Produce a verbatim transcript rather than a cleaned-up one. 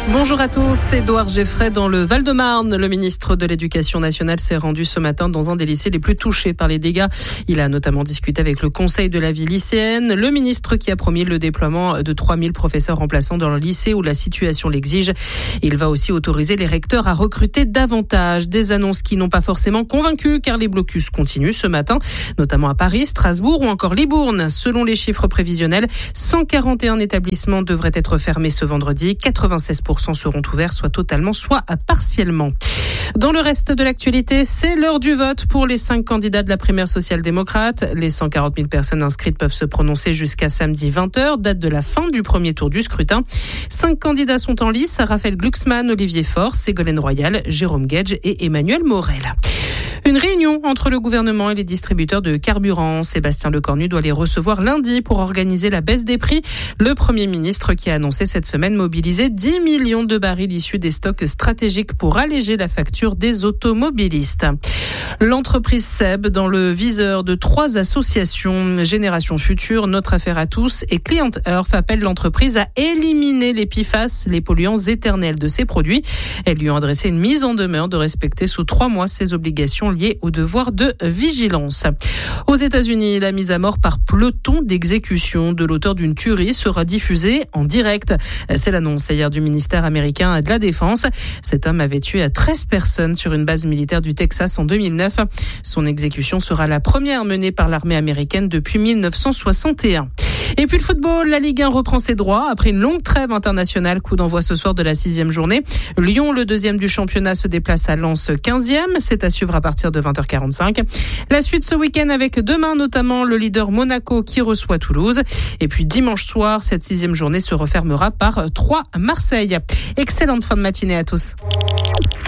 Bonjour à tous, Édouard Geffray dans le Val-de-Marne. Le ministre de l'Éducation nationale s'est rendu ce matin dans un des lycées les plus touchés par les dégâts. Il a notamment discuté avec le conseil de la vie lycéenne. Le ministre qui a promis le déploiement de trois mille professeurs remplaçants dans le lycée où la situation l'exige. Il va aussi autoriser les recteurs à recruter davantage. Des annonces qui n'ont pas forcément convaincu car les blocus continuent ce matin, notamment à Paris, Strasbourg ou encore Libourne. Selon les chiffres prévisionnels, cent quarante et un établissements devraient être fermés ce vendredi. quatre-vingt-seize pour cent seront ouverts, soit totalement, soit partiellement. Dans le reste de l'actualité, c'est l'heure du vote pour les cinq candidats de la primaire social-démocrate. Les cent quarante mille personnes inscrites peuvent se prononcer jusqu'à samedi vingt heures, date de la fin du premier tour du scrutin. Cinq candidats sont en lice, Raphaël Glucksmann, Olivier Faure, Ségolène Royal, Jérôme Guedj et Emmanuel Morel. Une réunion entre le gouvernement et les distributeurs de carburant. Sébastien Lecornu doit les recevoir lundi pour organiser la baisse des prix. Le Premier ministre qui a annoncé cette semaine mobiliser dix millions de barils issus des stocks stratégiques pour alléger la facture des automobilistes. L'entreprise Seb dans le viseur de trois associations, Génération Future, Notre Affaire à tous et Client Earth, appelle l'entreprise à éliminer les P F A S, les polluants éternels de ses produits. Elles lui ont adressé une mise en demeure de respecter sous trois mois ses obligations liées au devoir de vigilance. Aux États-Unis, la mise à mort par peloton d'exécution de l'auteur d'une tuerie sera diffusée en direct. C'est l'annonce hier du ministère américain de la Défense. Cet homme avait tué à treize personnes sur une base militaire du Texas en deux mille neuf. Son exécution sera la première menée par l'armée américaine depuis mille neuf cent soixante et un. Et puis le football, la Ligue un reprend ses droits après une longue trêve internationale. Coup d'envoi ce soir de la sixième journée. Lyon, le deuxième du championnat, se déplace à Lens quinzième. C'est à suivre à partir de vingt heures quarante-cinq. La suite ce week-end avec demain notamment le leader Monaco qui reçoit Toulouse. Et puis dimanche soir, cette sixième journée se refermera par trois Marseille. Excellente fin de matinée à tous.